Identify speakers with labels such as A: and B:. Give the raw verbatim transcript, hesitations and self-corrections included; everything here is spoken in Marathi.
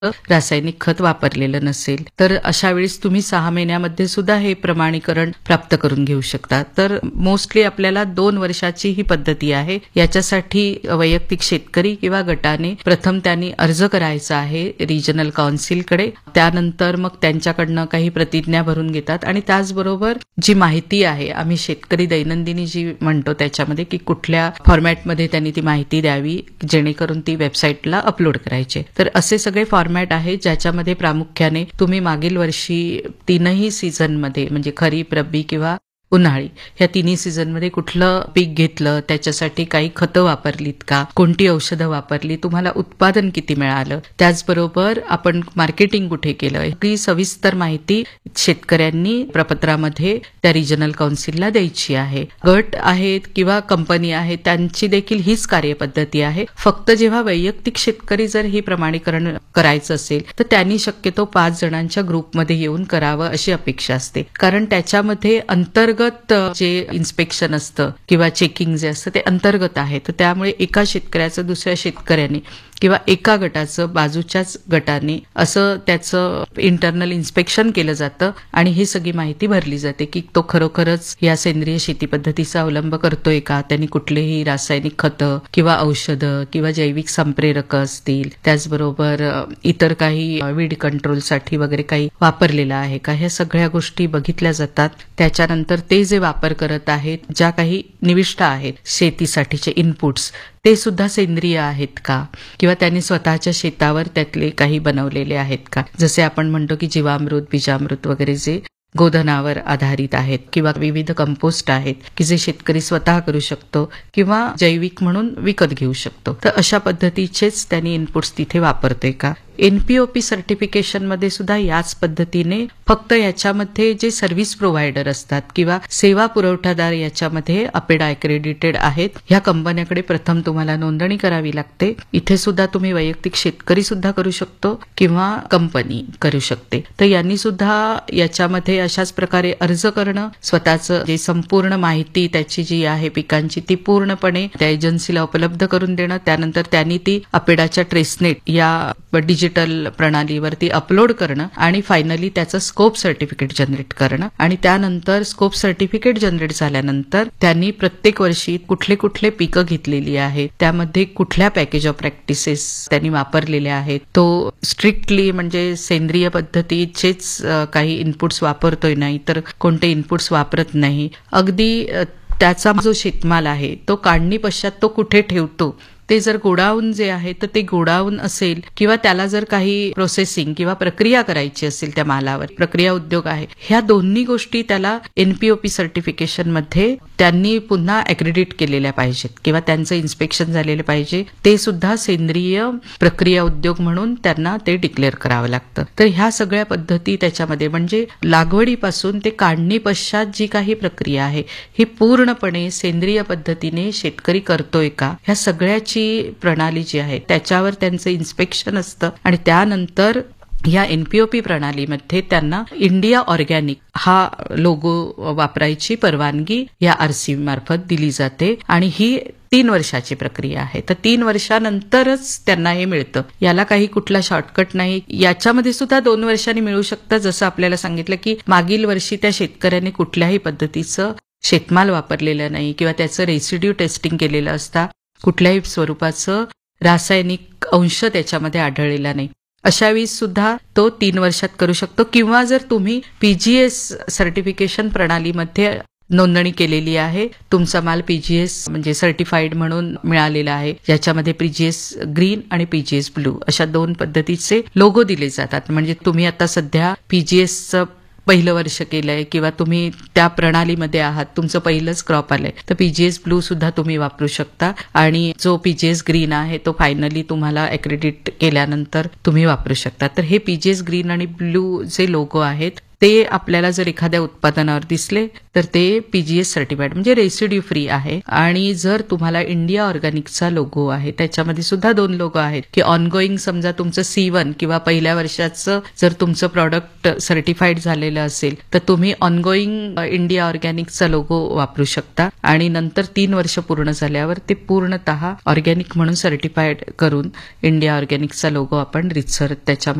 A: रासायनिक खत वापरलेलं नसेल, तर अशा वेळेस तुम्ही सहा महिन्यामध्ये सुद्धा हे प्रमाणीकरण प्राप्त करून घेऊ शकता. तर मोस्टली आपल्याला दोन वर्षाची ही पद्धती आहे. याच्यासाठी वैयक्तिक शेतकरी किंवा गटाने प्रथम त्यांनी अर्ज करायचा आहे रिजनल काउन्सिलकडे. त्यानंतर मग त्यांच्याकडनं काही प्रतिज्ञा भरून घेतात आणि त्याचबरोबर जी माहिती आहे, आम्ही शेतकरी दैनंदिनी जी म्हणतो त्याच्यामध्ये की कुठल्या फॉर्मॅटमध्ये त्यांनी ती माहिती द्यावी जेणेकरून ती वेबसाईटला अपलोड करायचे. तर असे सगळे फॉर्मॅट आहे ज्याच्यामध्ये प्रामुख्याने तुम्ही मागील वर्षी तीनही सीझनमध्ये म्हणजे खरीप, रब्बी किंवा उन्हाळी ह्या तिन्ही सीझनमध्ये कुठलं पीक घेतलं, त्याच्यासाठी काही खतं वापरलीत का, कोणती औषधं वापरली, तुम्हाला उत्पादन किती मिळालं, त्याचबरोबर आपण मार्केटिंग कुठे केलं, ही सविस्तर माहिती शेतकऱ्यांनी प्रपत्रामध्ये त्या रिजनल काउन्सिलला द्यायची आहे. गट आहेत किंवा कंपनी आहे त्यांची देखील हीच कार्यपद्धती आहे. फक्त जेव्हा वैयक्तिक शेतकरी जर ही प्रमाणीकरण करायचं असेल तर त्यांनी शक्यतो पाच जणांच्या ग्रुपमध्ये येऊन करावं अशी अपेक्षा असते. कारण त्याच्यामध्ये अंतर्गत जे इन्स्पेक्शन असतं किंवा चेकिंग जे असतं ते अंतर्गत आहे. तर त्यामुळे एका शेतकऱ्याचं दुसऱ्या शेतकऱ्याने किंवा एका गटाचं बाजूच्याच गटाने असं त्याचं इंटरनल इन्स्पेक्शन केलं जातं आणि ही सगळी माहिती भरली जाते की तो खरोखरच या सेंद्रिय शेती पद्धतीचा अवलंब करतोय का, त्यांनी कुठलेही रासायनिक खतं किंवा औषधं किंवा जैविक संप्रेरक असतील, त्याचबरोबर इतर काही वीड कंट्रोलसाठी वगैरे काही वापरलेलं आहे का, ह्या सगळ्या गोष्टी बघितल्या जातात. त्याच्यानंतर ते जे वापर करत आहेत, ज्या काही निविष्ठा आहेत शेतीसाठीचे इनपुट्स, ते सुद्धा सेंद्रिय आहेत का किंवा त्यांनी स्वतःच्या शेतावर त्यातले काही बनवलेले आहेत का. जसे आपण म्हणतो की जीवामृत, बीजामृत वगैरे जे गोधनावर आधारित आहेत किंवा विविध कंपोस्ट आहेत की जे शेतकरी स्वतः करू शकतो किंवा जैविक म्हणून विकत घेऊ शकतो. तर अशा पद्धतीचेच त्यांनी इनपुट्स तिथे वापरतोय का. एनपीओपी सर्टिफिकेशन मध्ये सुद्धा याच पद्धतीने फक्त याच्यामध्ये जे सर्व्हिस प्रोव्हायडर असतात किंवा सेवा पुरवठादार याच्यामध्ये अपेडा अक्रेडिटेड आहेत, ह्या कंपन्याकडे प्रथम तुम्हाला नोंदणी करावी लागते. इथे सुद्धा तुम्ही वैयक्तिक शेतकरी सुद्धा करू शकतो किंवा कंपनी करू शकते. तर यांनी सुद्धा याच्यामध्ये अशाच प्रकारे अर्ज करणं, स्वतःचं जे संपूर्ण माहिती त्याची जी आहे पिकांची ती पूर्णपणे त्या एजन्सीला उपलब्ध करून देणं, त्यानंतर त्यांनी ती अपेडाच्या ट्रेसनेट या डिजिटल प्रणालीवरती अपलोड करणं आणि फायनली त्याचं स्कोप सर्टिफिकेट जनरेट करणं आणि त्यानंतर स्कोप सर्टिफिकेट जनरेट झाल्यानंतर त्यांनी प्रत्येक वर्षी कुठले कुठले पिकं घेतलेली आहेत, त्यामध्ये कुठल्या पॅकेज ऑफ प्रॅक्टिसेस त्यांनी वापरलेल्या आहेत, तो स्ट्रिक्टली म्हणजे सेंद्रिय पद्धतीचेच काही इनपुट्स वापरतोय नाही तर कोणते इनपुट्स वापरत नाही, अगदी त्याचा जो शेतमाल आहे तो काढणी पश्चात तो कुठे ठेवतो, ते जर गोडाऊन जे आहे तर ते गोडाऊन असेल किंवा त्याला जर काही प्रोसेसिंग किंवा प्रक्रिया करायची असेल त्या मालावर, प्रक्रिया उद्योग आहे, ह्या दोन्ही गोष्टी त्याला एनपीओपी सर्टिफिकेशन मध्ये त्यांनी पुन्हा अक्रेडिट केलेल्या पाहिजेत किंवा त्यांचं इन्स्पेक्शन झालेलं पाहिजे. ते सुद्धा सेंद्रिय प्रक्रिया उद्योग म्हणून त्यांना ते डिक्लेअर करावं लागतं. तर ह्या सगळ्या पद्धती त्याच्यामध्ये म्हणजे लागवडीपासून ते काढणी पश्चात जी काही प्रक्रिया आहे ही पूर्णपणे सेंद्रिय पद्धतीने शेतकरी करतोय का, ह्या सगळ्याची प्रणाली जी आहे त्याच्यावर त्यांचं इन्स्पेक्शन असतं आणि त्यानंतर या एनपीओपी प्रणालीमध्ये त्यांना इंडिया ऑर्गॅनिक हा लोगो वापरायची परवानगी या आरसी मार्फत दिली जाते आणि ही तीन वर्षाची प्रक्रिया आहे. तर तीन वर्षानंतरच त्यांना हे मिळतं. याला काही कुठला शॉर्टकट नाही. याच्यामध्ये सुद्धा दोन वर्षांनी मिळू शकतं. जसं आपल्याला सांगितलं की मागील वर्षी त्या शेतकऱ्याने कुठल्याही पद्धतीचं शेतमाल वापरलेलं नाही किंवा त्याचं रेसिड्यू टेस्टिंग केलेलं असता, कुठल्याही स्वरूपाचं रासायनिक अंश त्याच्यामध्ये आढळलेला नाही, अशा वेळेस सुद्धा तो तीन वर्षात करू शकतो. किंवा जर तुम्ही पीजीएस सर्टिफिकेशन प्रणालीमध्ये नोंदणी केलेली आहे, तुमचा माल पीजीएस म्हणजे सर्टिफाईड म्हणून मिळालेला आहे, ज्याच्यामध्ये पीजीएस ग्रीन आणि पीजीएस ब्लू अशा दोन पद्धतीचे लोगो दिले जातात. म्हणजे तुम्ही आता सध्या पीजीएसचं पहिलं वर्ष केलंय किंवा तुम्ही त्या प्रणालीमध्ये आहात, तुमचं पहिलंच क्रॉप आलंय, तर पीजीएस ब्लू सुद्धा तुम्ही वापरू शकता आणि जो पीजीएस ग्रीन आहे तो फायनली तुम्हाला अक्रेडिट केल्यानंतर तुम्ही वापरू शकता. तर हे पीजीएस ग्रीन आणि ब्लू जे लोगो आहेत ते आपल्याला जर एखाद्या उत्पादनावर दिसले तर ते पीजीएस सर्टिफाईड म्हणजे रेसिड्यू फ्री आहे. आणि जर तुम्हाला इंडिया ऑर्गॅनिकचा लोगो आहे, त्याच्यामध्ये सुद्धा दोन लोगो आहेत की ऑनगोईंग, समजा तुमचं सी वन किंवा पहिल्या वर्षाचं जर तुमचं प्रॉडक्ट सर्टिफाईड झालेलं असेल तर तुम्ही ऑनगोईंग इंडिया ऑर्गॅनिकचा लोगो वापरू शकता आणि नंतर तीन वर्ष पूर्ण झाल्यावर ते पूर्णतः ऑर्गॅनिक म्हणून सर्टिफाईड करून इंडिया ऑर्गॅनिकचा लोगो आपण रितसर त्याच्यामध्ये